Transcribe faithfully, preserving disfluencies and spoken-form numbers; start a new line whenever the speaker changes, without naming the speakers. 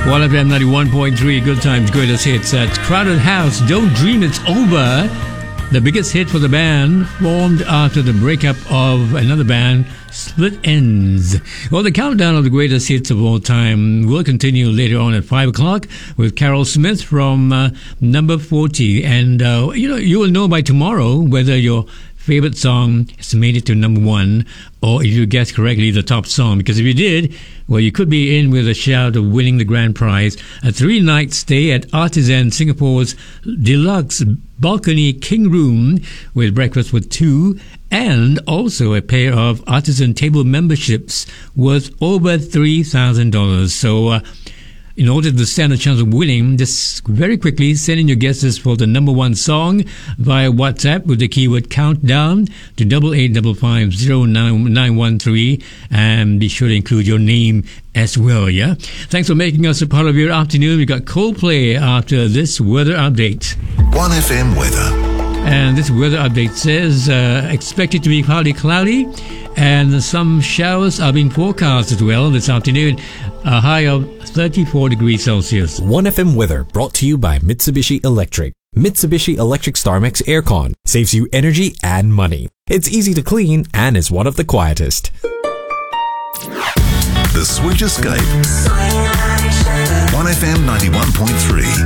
one F M ninety-one point three, Good Times, Greatest Hits. That's Crowded House, Don't Dream It's Over. The biggest hit for the band, formed after the breakup of another band, Split Ends. Well, the countdown of the greatest hits of all time will continue later on at five o'clock with Carol Smith from uh, number forty. And, uh, you know, you will know by tomorrow whether your favorite song has made it to number one, or if you guessed correctly, the top song. Because if you did, well, you could be in with a shout of winning the grand prize, a three-night stay at Artisan Singapore's deluxe balcony king room with breakfast for two, and also a pair of Artisan table memberships worth over three thousand dollars. So, uh, in order to stand a chance of winning, just very quickly send in your guesses for the number one song via WhatsApp with the keyword countdown to double eight double five zero nine nine one three, and be sure to include your name as well. Yeah. Thanks for making us a part of your afternoon. We got Coldplay after this weather update.
one F M weather.
And this weather update says uh, expected to be partly cloudy, and some showers are being forecast as well this afternoon. A high of thirty-four degrees Celsius.
one F M weather brought to you by Mitsubishi Electric. Mitsubishi Electric StarMax Aircon saves you energy and money. It's easy to clean and is one of the quietest.
The Sweet Escape. one F M ninety-one point three.